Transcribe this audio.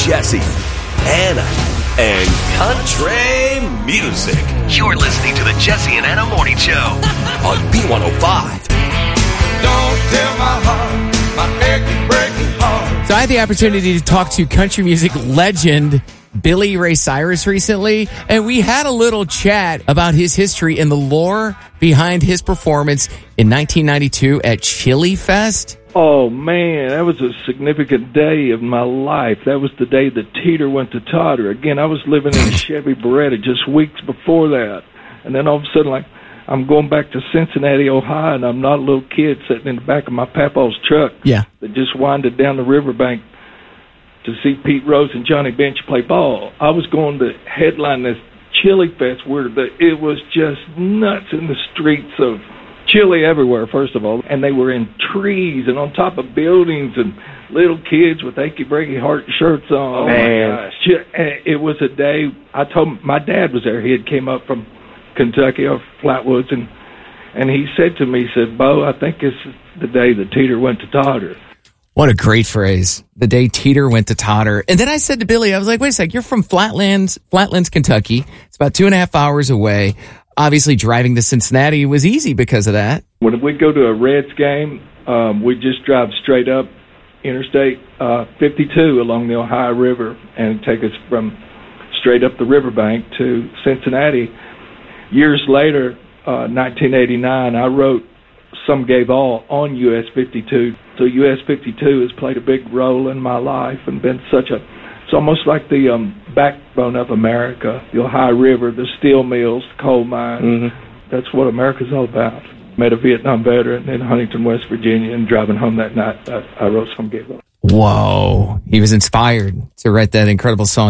Jesse, Anna, and country music. You're listening to the Jesse and Anna Morning Show on B105. Don't tell my heart, my achy breaking heart. So I had the opportunity to talk to country music legend Billy Ray Cyrus recently, and we had a little chat about his history and the lore behind his performance in 1992 at Chili Fest. Oh, man, that was a significant day of my life. That was the day that Teeter went to Totter. Again, I was living in a Chevy Beretta just weeks before that. And then all of a sudden, I'm going back to Cincinnati, Ohio, and I'm not a little kid sitting in the back of my papa's truck that just winded down the riverbank to see Pete Rose and Johnny Bench play ball. I was going to headline this Chili Fest where it was just nuts in the streets of Chile everywhere, first of all. And they were in trees and on top of buildings and little kids with achy breaky heart shirts on. Oh, man. My gosh. It was a day, I told my dad was there. He had came up from Kentucky or Flatwoods, and he said to me, he said, Bo, I think it's the day that Teeter went to Totter. What a great phrase. The day Teeter went to Totter. And then I said to Billy, I was like, wait a sec, you're from Flatlands, Kentucky. It's about 2.5 hours away. Obviously, driving to Cincinnati was easy because of that. When we go to a Reds game, we just drive straight up Interstate 52 along the Ohio River and take us from straight up the riverbank to Cincinnati. Years later, 1989, I wrote Some Gave All on US 52. So US 52 has played a big role in my life and been it's almost like the backbone of America, the Ohio River, the steel mills, the coal mines. Mm-hmm. That's what America's all about. Met a Vietnam veteran in Huntington, West Virginia, and driving home that night, I wrote Some Gave All. Whoa. He was inspired to write that incredible song.